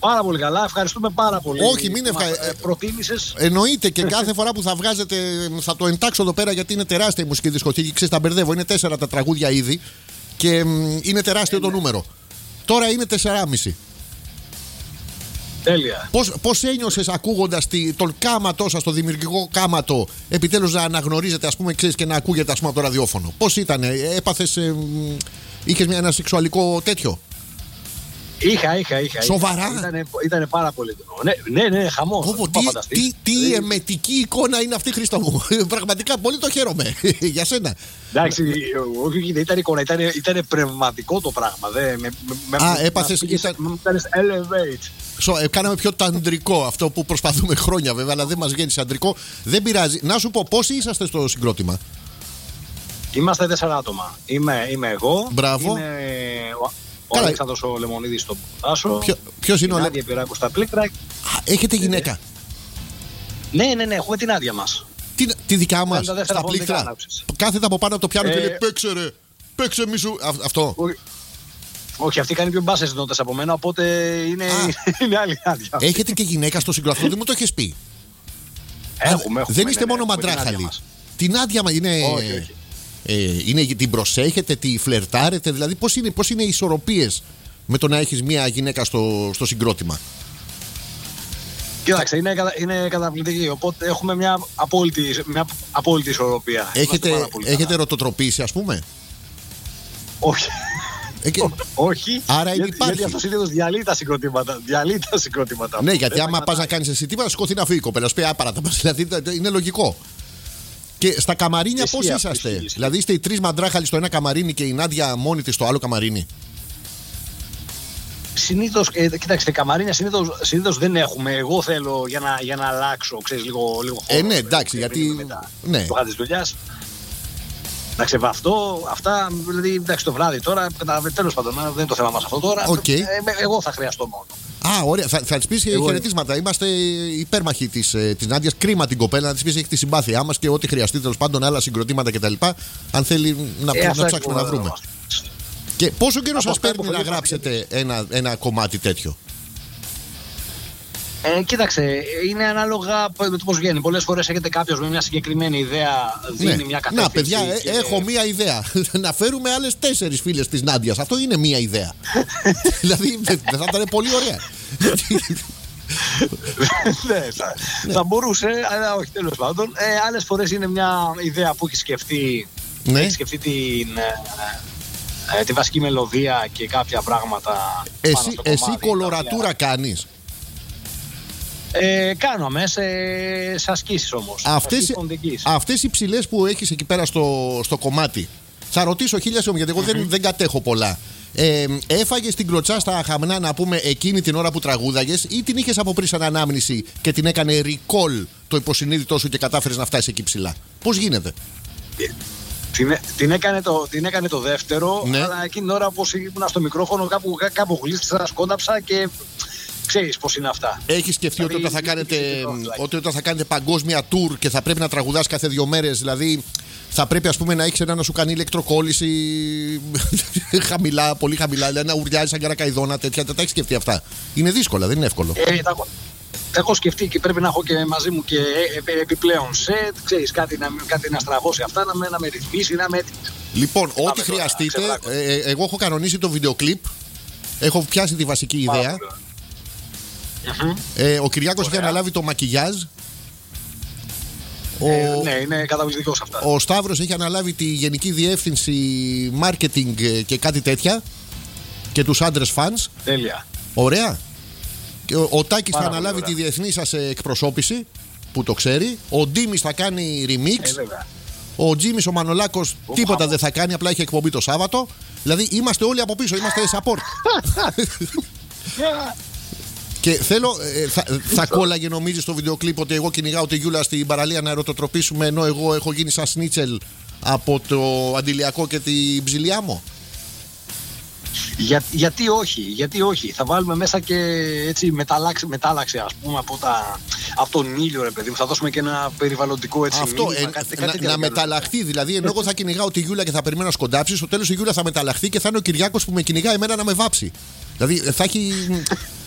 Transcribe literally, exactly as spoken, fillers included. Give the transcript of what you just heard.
Πάρα πολύ καλά, ευχαριστούμε πάρα πολύ. Όχι, μην ευχαριστούμε. Προτίμησες. Εννοείται και κάθε φορά που θα βγάζετε, θα το εντάξω εδώ πέρα γιατί είναι τεράστια η μουσική δισκοθήκη. Ξέρεις, τα μπερδεύω. Είναι τέσσερα τα τραγούδια ήδη και μ, είναι τεράστιο το νούμερο. Τώρα είναι τεσσεράμισι. Τέλεια. Πώς, πώς ένιωσες ακούγοντας τη, τον κάματό σας, το δημιουργικό κάματο, επιτέλους να αναγνωρίζετε, ας πούμε, ξέρεις, και να ακούγεται, ας πούμε, από το ραδιόφωνο? Πώς ήτανε, έπαθες, ε, είχες μια, ένα σεξουαλικό τέτοιο? Είχα, είχα, είχα. Σοβαρά? Ήτανε, ήτανε πάρα πολύ. Ναι, ναι, ναι, χαμός. Πω, τι τι, τι εμετική εικόνα είναι αυτή, Χρήστο μου. Πραγματικά πολύ το χαίρομαι για σένα. Εντάξει, όχι, δεν ήταν εικόνα, ήταν, ήταν πνευματικό το πράγμα. Δε, με, με, Α, με, έπαθες, ήταν... elevate. So, κάναμε πιο ταντρικό αυτό που προσπαθούμε χρόνια βέβαια, αλλά δεν μας βγαίνει αντρικό. Δεν πειράζει. Να σου πω, πόσοι είσαστε στο συγκρότημα? Είμαστε τέσσερα άτομα. Είμαι, είμαι εγώ. Μπράβο. Είναι ο, ο Αλέξανδρος ο Λεμονίδης στο Πάσο. Ποιο, ποιος είναι ο Αλέξανδρος? Νάντια Πυράκου στα πλήκτρα. Έχετε γυναίκα? Ναι, ναι, ναι, έχουμε την άδεια μας. Τι, τη δικιά μας, στα πλήκτρα. Κάθεται από πάνω από το πιάνο ε... και λέει παίξε ρε, παίξε μη σου. Α, αυτό. Ο... Όχι, αυτή κάνει πιο μπάσες νότες από μένα, οπότε είναι, είναι άλλη άδεια. Έχετε και γυναίκα στο συγκρότημα, δεν μου το έχεις πει. Έχουμε, έχουμε. Δεν είστε ναι, μόνο ναι, μαντράχαλοι. Την άδεια μας είναι... Όχι, όχι. Ε, είναι, την προσέχετε, τη φλερτάρετε, δηλαδή πώς είναι, πώς είναι οι ισορροπίες με το να έχεις μια γυναίκα στο, στο συγκρότημα? Κοίταξε, είναι, είναι καταπληκτική, οπότε έχουμε μια απόλυτη, μια απόλυτη ισορροπία. Έχετε, έχετε ερωτοτροπήσει, ας πούμε? Όχι. Και... Όχι. Άρα γιατί, υπάρχει. γιατί αυτό συνήθως διαλύει τα συγκροτήματα. Διαλύει τα συγκροτήματα. Ναι, γιατί άμα πας να κάνεις εσύ τίποτα, σηκωθεί να φύγει η κοπέλα. Σου πει άπαρα τα πας. Δηλαδή είναι λογικό. Και στα καμαρίνια πώς είσαστε? Εσύ, εσύ. Δηλαδή είστε οι τρεις μαντράχαλοι στο ένα καμαρίνι και η Νάντια μόνη της στο άλλο καμαρίνι? Συνήθως, ε, κοιτάξτε, καμαρίνια συνήθως, συνήθως δεν έχουμε. Εγώ θέλω για να, για να αλλάξω, ξέρεις, λίγο, λίγο χώρο. Ε, ναι, εντάξει, γιατί. Ναι. Το χάρτη της δουλειάς. Εντάξει, αυτό, αυτά, δηλαδή, εντάξει, το βράδυ τώρα, τέλος πάντων, δεν είναι το θέμα μας αυτό τώρα. Okay. Ε, εγώ θα χρειαστώ μόνο. Α, ωραία. Θα, θα τη πει χαιρετίσματα. Είμαστε υπέρμαχοι της, της Νάντιας. Κρίμα την κοπέλα, να τη πει έχει τη συμπάθειά μας και ό,τι χρειαστεί, τέλος πάντων, άλλα συγκροτήματα κτλ. Αν θέλει να, ε, να ψάξουμε να βρούμε. Και πόσο καιρό σας παίρνει να γράψετε ένα, ένα κομμάτι τέτοιο? Ε, κοίταξε, είναι ανάλογα με το πώς βγαίνει. Πολλές φορές έχετε κάποιος με μια συγκεκριμένη ιδέα, δίνει ναι. μια κατεύθυνση. Να, παιδιά, και... έχω μια ιδέα. Να φέρουμε άλλες τέσσερις φίλες της Νάντιας. Αυτό είναι μια ιδέα. Δηλαδή, δεν θα ήταν πολύ ωραία. Ναι, θα, ναι. θα μπορούσε, αλλά όχι, τέλος πάντων. Ε, άλλες φορές είναι μια ιδέα που έχει σκεφτεί, ναι. έχει σκεφτεί την... Ε, τη βασική μελωδία και κάποια πράγματα. Εσύ, εσύ κολορατούρα κάποια... κάνεις? Ε, κάναμε σε, σε ασκήσεις όμως. Αυτές, αυτές οι ψηλές που έχεις εκεί πέρα στο, στο κομμάτι, θα ρωτήσω χίλια συγγνώμη γιατί εγώ mm-hmm. δεν, δεν κατέχω πολλά. Ε, έφαγες την κλωτσά στα χαμνά, να πούμε, εκείνη την ώρα που τραγούδαγες, ή την είχες από πριν σαν ανάμνηση και την έκανε recall το υποσυνείδητό σου και κατάφερες να φτάσεις εκεί ψηλά? Πώς γίνεται? Την, την, έκανε το, την έκανε το δεύτερο, ναι. αλλά εκείνη την ώρα όπως ήμουν στο μικρόφωνο κάπου, κάπου γλίστησα, σκόνταψα και ξέρεις πώς είναι αυτά. Έχεις σκεφτεί ότι όταν θα κάνετε, ότι όταν θα κάνετε παγκόσμια tour και θα πρέπει να τραγουδάς κάθε δύο μέρες, δηλαδή θα πρέπει ας πούμε να έχεις ένα να σου κάνει ηλεκτροκόλληση χαμηλά, πολύ χαμηλά, δηλαδή να ουρλιάζει σαν καρακαϊδόνα, τέτοια, τα έχεις σκεφτεί αυτά? Είναι δύσκολα, δεν είναι εύκολο. Ε, τα, τα έχω σκεφτεί και πρέπει να έχω και μαζί μου και επιπλέον σετ, ξέρεις, κάτι να, κάτι να στραβώσει αυτά, να με, να με ρυθμίσει, να με... Λοιπόν, να ό,τι χρειαστείτε, ε, εγώ έχω κανονίσει το βίντεο κλιπ, έχω πιάσει τη βασική ιδέα. Mm-hmm. Ε, ο Κυριάκος έχει αναλάβει το μακιγιάζ. Ο... Ε, ναι, είναι καταπληκτικός αυτά. Ο Σταύρος έχει αναλάβει τη γενική διεύθυνση marketing και κάτι τέτοια. Και τους άντρες fans. Τέλεια. Ωραία. Και ο, ο Τάκης θα αναλάβει ωραία. τη διεθνή σας εκπροσώπηση, που το ξέρει. Ο Ντίμης θα κάνει remix. Ε, ο Τζίμης ο Μανολάκος ο, τίποτα χαμό. δεν θα κάνει, απλά έχει εκπομπή το Σάββατο. Δηλαδή είμαστε όλοι από πίσω, είμαστε support. Και θέλω, ε, θα, θα κόλλαγε νομίζεις στο βίντεο κλιπ ότι εγώ κυνηγάω τη Γιούλα στην παραλία να ερωτοτροπήσουμε, ενώ εγώ έχω γίνει σαν σνίτσελ από το Αντιλιακό και την ψηλιά μου? Για, γιατί όχι, γιατί όχι. Θα βάλουμε μέσα και έτσι μετάλλαξη, μετάλλαξη ας πούμε από, τα, από τον ήλιο, ρε παιδί μου. Θα δώσουμε και ένα περιβαλλοντικό έτσι αυτό, μήνυμα, ε, κάτι, να, κάτι να μεταλλαχθεί. Δηλαδή, ενώ εγώ θα κυνηγάω τη Γιούλα και θα περιμένω να σκοντάψει, στο τέλος η Γιούλα θα μεταλλαχθεί και θα είναι ο Κυριάκος που με κυνηγά εμένα να με βάψει. Δηλαδή θα έχει,